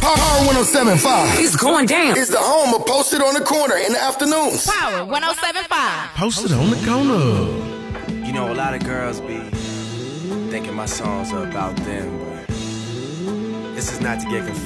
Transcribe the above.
Power 107.5. It's going down. It's the home of Posted on the Corner in the afternoons. Power 107.5. Posted on the corner. You know, a lot of girls be thinking my songs are about them, but this is not to get confused.